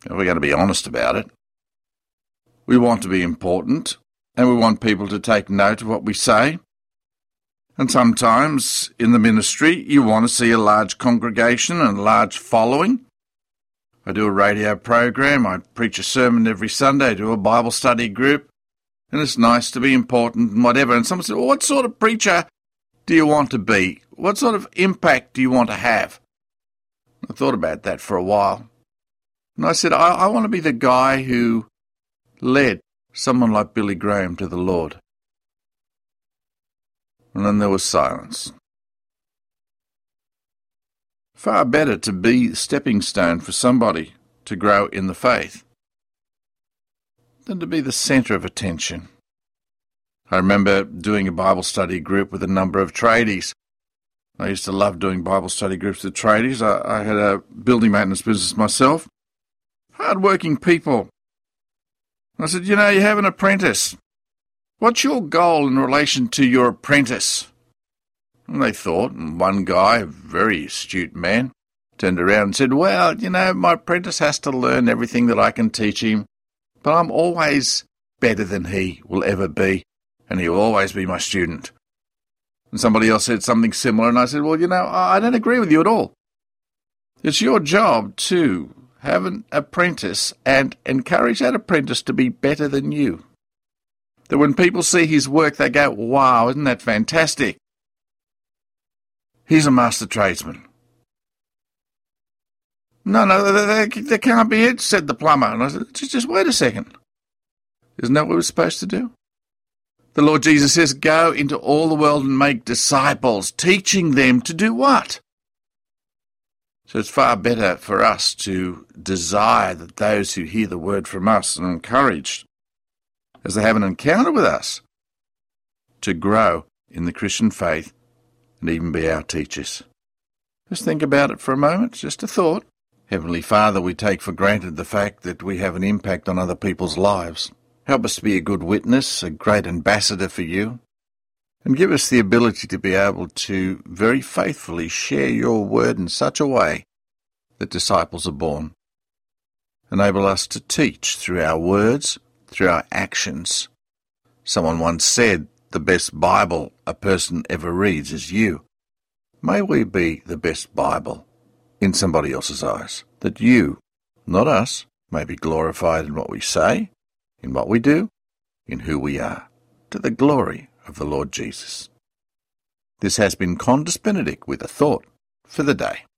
We're going to be honest about it. We want to be important, and we want people to take note of what we say. And sometimes in the ministry, you want to see a large congregation and a large following. I do a radio program, I preach a sermon every Sunday, I do a Bible study group, and it's nice to be important and whatever. And someone said, well, what sort of preacher do you want to be? What sort of impact do you want to have? I thought about that for a while. And I said, I want to be the guy who led someone like Billy Graham to the Lord. And then there was silence. Far better to be the stepping stone for somebody to grow in the faith than to be the centre of attention. I remember doing a Bible study group with a number of tradies. I used to love doing Bible study groups with tradies. I had a building maintenance business myself. Hard-working people. I said, you have an apprentice. What's your goal in relation to your apprentice? And they thought, and one guy, a very astute man, turned around and said, well, my apprentice has to learn everything that I can teach him, but I'm always better than he will ever be, and he will always be my student. And somebody else said something similar, and I said, well, I don't agree with you at all. It's your job to have an apprentice and encourage that apprentice to be better than you. That when people see his work, they go, wow, isn't that fantastic? He's a master tradesman. No, that can't be it, said the plumber. And I said, just wait a second. Isn't that what we're supposed to do? The Lord Jesus says, go into all the world and make disciples, teaching them to do what? So it's far better for us to desire that those who hear the word from us are encouraged, as they have an encounter with us, to grow in the Christian faith and even be our teachers. Just think about it for a moment, just a thought. Heavenly Father, we take for granted the fact that we have an impact on other people's lives. Help us to be a good witness, a great ambassador for you, and give us the ability to be able to very faithfully share your word in such a way that disciples are born. Enable us to teach through our words, through our actions. Someone once said, the best Bible a person ever reads is you. May we be the best Bible in somebody else's eyes, that you, not us, may be glorified in what we say, in what we do, in who we are, to the glory of the Lord Jesus. This has been Condus Benedict with a thought for the day.